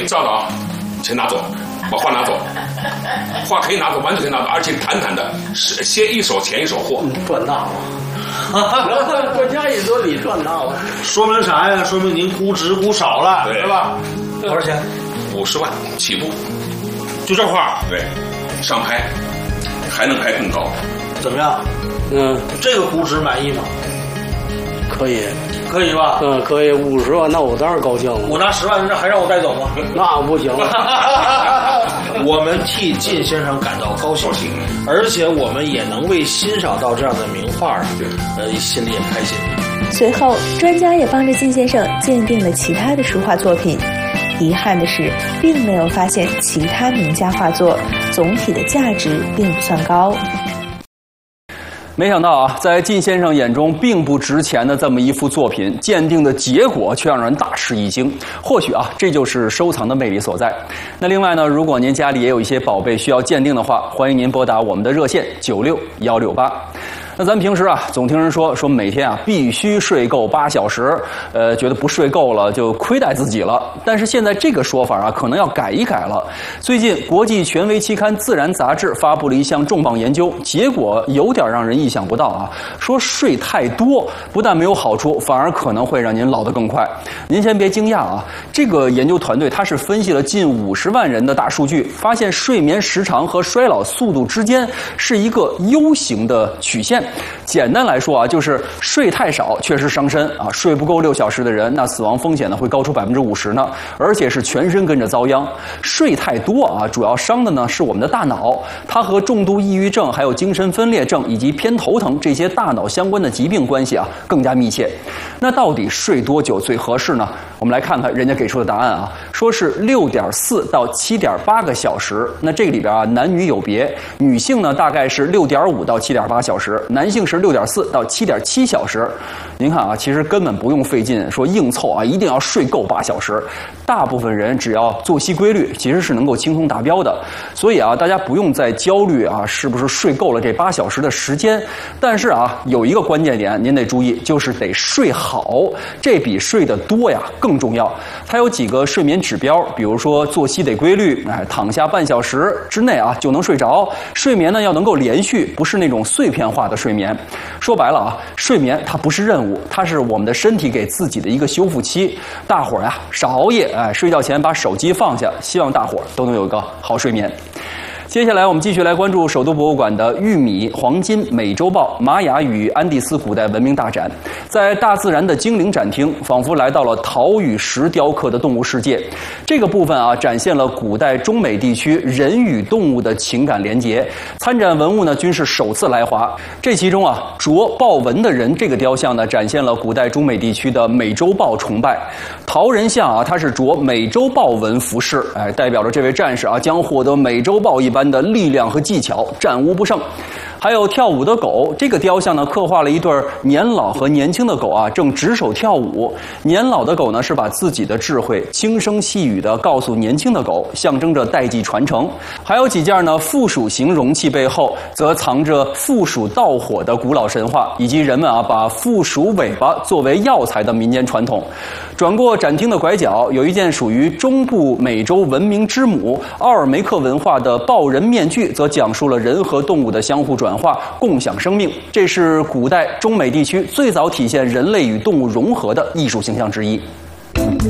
赵导，钱拿走，把画拿走，画可以拿走，完全可以拿走，而且坦坦的，是先一手钱一手货， 赚大了。国家一说你赚大了， 说明啥呀？说明您估值估少了，对吧？多少钱 ？50万起步， 就这画。 对，上拍，还能拍更高。 怎么样？这个估值满意吗？ 可以， 可以吧？ 可以，50万，那我当然高兴了。 我拿10万，这还让我带走吗？ 那不行。 我们替靳先生感到高兴，而且我们也能为欣赏到这样的名画，心里也开心。 随后，专家也帮着靳先生鉴定了其他的书画作品。遗憾的是，并没有发现其他名家画作总体的价值并不算高。 没想到啊，在靳先生眼中并不值钱的这么一幅作品，鉴定的结果却让人大吃一惊。或许啊，这就是收藏的魅力所在。那另外呢，如果您家里也有一些宝贝需要鉴定的话，欢迎您拨打我们的热线96168。那咱们平时啊，总听人说每天啊必须睡够8小时，觉得不睡够了就亏待自己了。但是现在这个说法啊，可能要改一改了。最近，国际权威期刊《自然》杂志发布了一项重磅研究，结果有点让人意想不到啊。说睡太多不但没有好处，反而可能会让您老得更快。您先别惊讶啊，这个研究团队它是分析了近50万人的大数据，发现睡眠时长和衰老速度之间是一个 U 型的曲线。简单来说啊，就是睡太少确实伤身啊，睡不够6小时的人，那死亡风险呢会高出50%呢，而且是全身跟着遭殃。睡太多啊，主要伤的呢是我们的大脑，它和重度抑郁症、还有精神分裂症以及偏头疼这些大脑相关的疾病关系啊更加密切。那到底睡多久最合适呢？我们来看看人家给出的答案啊，说是6.4到7.8个小时。那这个里边啊，男女有别，女性呢大概是6.5到7.8小时，男性是6.4到7.7小时。您看啊，其实根本不用费劲说硬凑啊，一定要睡够8小时。大部分人只要作息规律，其实是能够轻松达标的。所以啊，大家不用再焦虑啊，是不是睡够了这8小时的时间？但是啊，有一个关键点您得注意，就是得睡好，这比睡得多呀更重要。它有几个睡眠指标，比如说作息得规律，躺下半小时之内啊就能睡着。睡眠呢要能够连续，不是那种碎片化的睡眠。说白了啊，睡眠它不是任务，它是我们的身体给自己的一个修复期。大伙儿呀少熬夜，睡觉前把手机放下，希望大伙儿都能有一个好睡眠。接下来我们继续来关注首都博物馆的玉米、黄金、美洲豹、玛雅与安第斯古代文明大展。在大自然的精灵展厅，仿佛来到了陶与石雕刻的动物世界。这个部分啊，展现了古代中美地区人与动物的情感连结。参展文物呢，均是首次来华。这其中啊，着豹纹的人这个雕像呢，展现了古代中美地区的美洲豹崇拜。陶人像啊，它是着美洲豹纹服饰，代表着这位战士啊，将获得美洲豹一般的力量和技巧，战无不胜。还有跳舞的狗，这个雕像呢刻画了一对年老和年轻的狗啊，正执手跳舞。年老的狗呢是把自己的智慧轻声细语地告诉年轻的狗，象征着代际传承。还有几件呢附属型容器背后则藏着附属盗火的古老神话，以及人们啊把附属尾巴作为药材的民间传统。转过展厅的拐角，有一件属于中部美洲文明之母奥尔梅克文化的豹人面具，则讲述了人和动物的相互转化，共享生命。这是古代中美地区最早体现人类与动物融合的艺术形象之一。